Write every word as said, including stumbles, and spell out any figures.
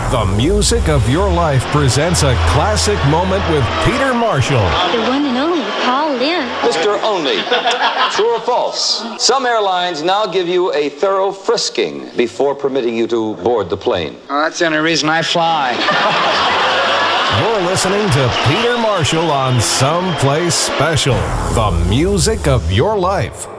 The Music of Your Life presents a classic moment with Peter Marshall. The one and only Paul Lynde. Mister Only. True or false? Some airlines now give you a thorough frisking before permitting you to board the plane. Well, that's the only reason I fly. You're listening to Peter Marshall on Someplace Special. The Music of Your Life.